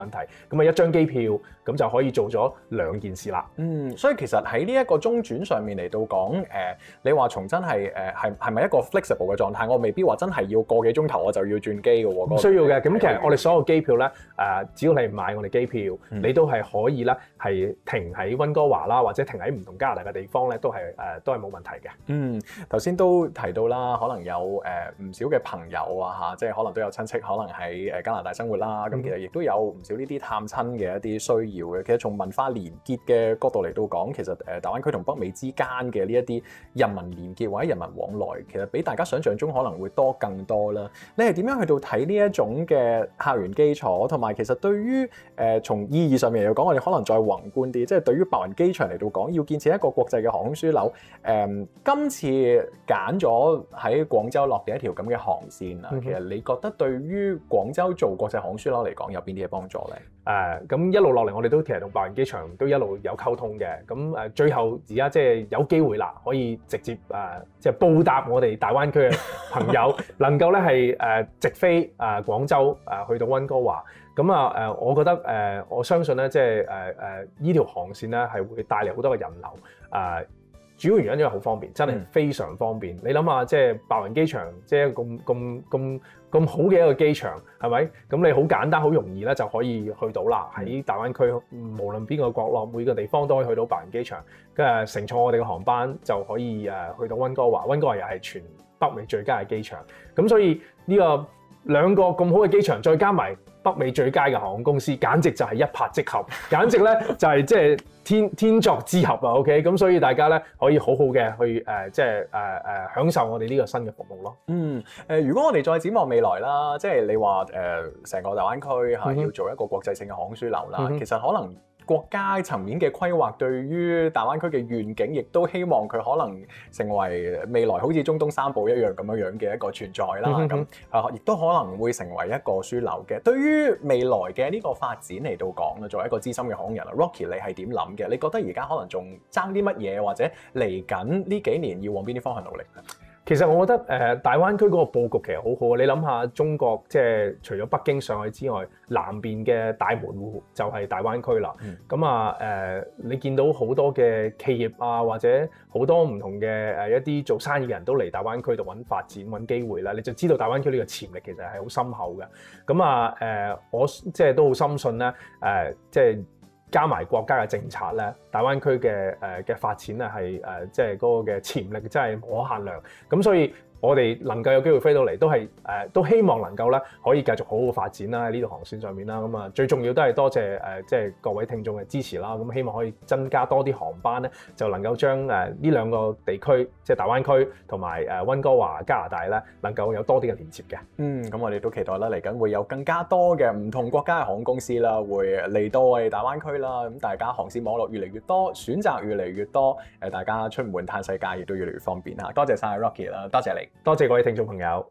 問題。咁啊一張機票咁就可以做咗2件事啦。 所以其實喺呢一個中轉上面嚟到講，你話從真係係咪一個 flexible 嘅狀態？我未必話真係要個幾鐘頭我就要轉機嘅喎。 唔需要嘅。咁其實我哋所有機票咧，只要你買我哋機票，你都係可以咧係停喺溫哥華啦，或者停喺唔同加拿大嘅地方咧，都係冇問題嘅。 頭先都提到啦，可能有唔少嘅朋友啊嚇，即係可能都有親戚可能喺加拿大生活啦。咁其實亦都有唔少呢啲探親嘅一啲需要嘅。其實從文化連結嘅角度嚟到講，其實大灣區同北美之間嘅呢一啲人民連結或者人民往來，其實比大家想象中可能會多更多啦。你係點樣去到睇呢一種嘅客源基礎，同埋其實對於從意義上面嚟講，我哋可能再宏觀啲，即係對於白雲機場嚟到講，要建設一個國際嘅航空樞紐，今次揀咗喺廣州落嘅一條咁嘅航線啊，其實你覺得對於廣州做國際航空樞紐嚟講，有邊啲嘅幫助咧？ 咁一路落嚟，我哋都其實同白雲機場都一路有溝通嘅。咁最後而家即係有機會啦，可以直接即係報答我哋大灣區嘅朋友，能夠咧係直飛廣州去到溫哥華。咁我覺得我相信咧，即係呢條航線咧係會帶嚟好多嘅人流。主要原因因為好方便，真係非常方便。你諗下，即係白雲機場，即係咁好嘅一個機場，係咪？咁你好簡單、好容易咧就可以去到啦。喺大灣區，無論邊個角落、每個地方都可以去到白雲機場。跟住乘坐我哋嘅航班就可以去到溫哥華。溫哥華又係全北美最佳嘅機場。咁所以呢個2個咁好嘅機場，再加埋北美最佳嘅航空公司，簡直就係一拍即合，簡直咧就係即係天作之合啊 ！OK， 咁所以大家咧可以好好嘅去享受我哋呢個新嘅服務咯。 如果我哋再展望未來啦，即係你話成個大灣區要做一個國際性嘅航空樞紐啦，其實可能國家層面嘅規劃對於大灣區嘅願景，亦都希望佢可能成為未來好似中東三寶一樣咁樣嘅一個存在啦。咁亦都可能會成為一個樞紐嘅。對於未來嘅呢個發展嚟到講啦，作為一個資深嘅航空人啊 ，Rocky 你係點諗嘅？你覺得而家可能仲爭啲乜嘢，或者嚟緊呢幾年要往邊啲方向努力咧？ 其實我覺得大灣區嗰個佈局其實好好啊！你諗下，中國即係除咗北京、上海之外，南邊嘅大門戶就係大灣區啦。咁你見到好多嘅企業啊，或者好多唔同嘅一啲做生意嘅人都嚟大灣區度揾發展、揾機會啦。你就知道大灣區呢個潛力其實係好深厚嘅。我即係都好深信咧，即係加埋國家嘅政策咧，大灣區嘅發展咧係即係嗰個嘅潛力真係無可限量。咁所以我哋能夠有機會飛到嚟，都希望能夠咧可以繼續好好發展啦喺呢條航線上面啦。咁最重要都係多謝即係各位聽眾嘅支持啦。咁希望可以增加多啲航班咧，就能夠將呢2個地區，即係大灣區同埋溫哥華加拿大咧，能夠有多啲嘅連接嘅。 咁我哋都期待啦，嚟緊會有更加多嘅唔同國家嘅航空公司啦，會嚟到我哋大灣區啦。咁大家航線網絡越嚟越多，選擇越嚟越多，大家出門嘆世界亦都越嚟越方便嚇。多謝晒 Rocky 啦，多謝你。 多謝各位聽眾朋友，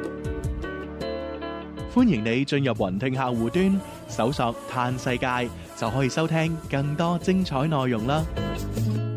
歡迎你進入雲聽客戶端，搜索嘆世界就可以收聽更多精彩內容啦。